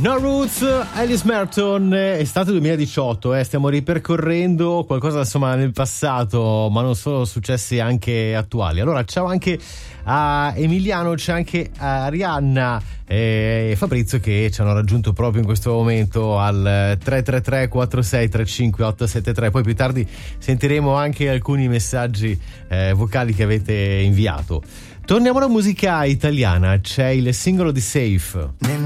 No Roots, Alice Merton, estate 2018, stiamo ripercorrendo qualcosa insomma nel passato, ma non solo successi anche attuali. Allora ciao anche a Emiliano, c'è anche a Arianna e Fabrizio che ci hanno raggiunto proprio in questo momento al 333 4635 873. Poi più tardi sentiremo anche alcuni messaggi vocali che avete inviato. Torniamo alla musica italiana, c'è il singolo di Safe.